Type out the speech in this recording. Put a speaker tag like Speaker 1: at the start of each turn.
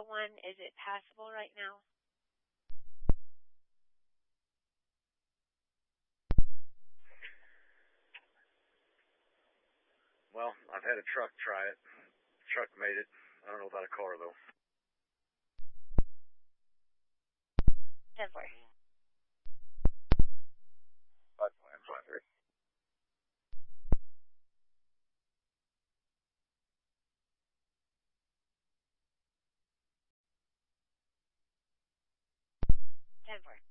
Speaker 1: 1, is it passable right now?
Speaker 2: Well, I've had a truck try it. Truck made it. I don't know about a car, though.
Speaker 1: 10-4.
Speaker 2: 5-3.
Speaker 1: 10-4.